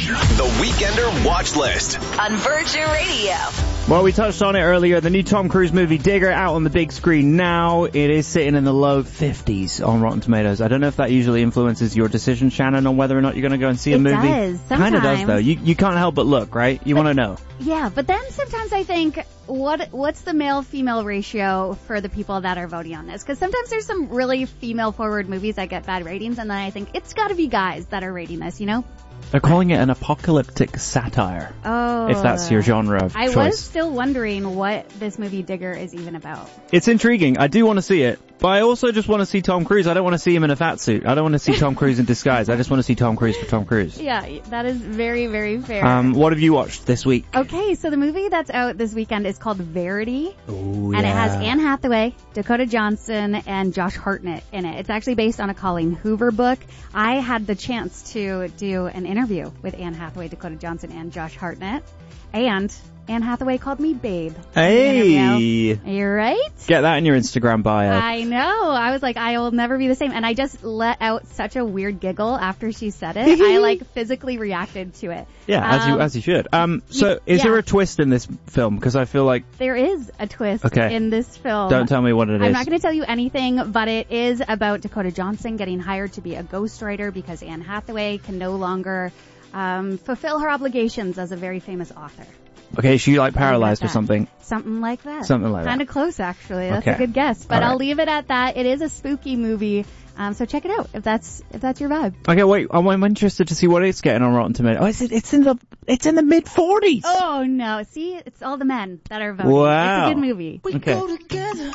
The Weekender Watch List on Virgin Radio. Well, we touched on it earlier. The new Tom Cruise movie, Digger, out on the big screen now. It is sitting in the low 50s on Rotten Tomatoes. I don't know if that usually influences your decision, Shannon, on whether or not you're going to go and see a movie. It does, sometimes. Kind of does, though. You can't help but look, right? You want to know. Yeah, but then sometimes I think, what's the male-female ratio for the people that are voting on this? Because sometimes there's some really female-forward movies that get bad ratings, and then I think it's got to be guys that are rating this, you know? They're calling it an apocalyptic satire. Oh. If that's your genre of choice. I was still wondering what this movie Digger is even about. It's intriguing. I do want to see it. But I also just want to see Tom Cruise. I don't want to see him in a fat suit. I don't want to see Tom Cruise in disguise. I just want to see Tom Cruise for Tom Cruise. Yeah, that is very, very fair. What have you watched this week? Okay, so the movie that's out this weekend is called Verity. Ooh, and it has Anne Hathaway, Dakota Johnson, and Josh Hartnett in it. It's actually based on a Colleen Hoover book. I had the chance to do an interview with Anne Hathaway, Dakota Johnson, and Josh Hartnett. And Anne Hathaway called me babe. Hey! You're right? Get that in your Instagram bio. I know. I was like, I will never be the same. And I just let out such a weird giggle after she said it. I physically reacted to it. Yeah, as you should. So is there a twist in this film? Because I feel like there is a twist in this film. Don't tell me what it is. I'm not going to tell you anything, but it is about Dakota Johnson getting hired to be a ghostwriter because Anne Hathaway can no longer fulfill her obligations as a very famous author. Okay, she paralyzed or something. Something like that. Something like that. Kind of close, actually. That's a good guess. But I'll leave it at that. It is a spooky movie. So check it out if that's your vibe. Okay, wait. I'm interested to see what it's getting on Rotten Tomatoes. Oh, it's in the mid-40s. Oh no! See, it's all the men that are voting. Wow. It's a good movie. Okay.